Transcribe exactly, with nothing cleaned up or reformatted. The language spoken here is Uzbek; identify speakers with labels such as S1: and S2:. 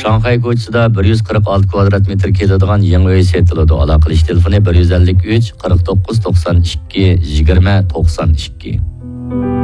S1: Şanghay ko'chasida bir yuz qirq olti kvadrat metr keladigan yangi uy sotiladi. Aloqalash telefoni bir yuz ellik uch qirq to'qqiz to'qson ikki yigirma to'qson ikki.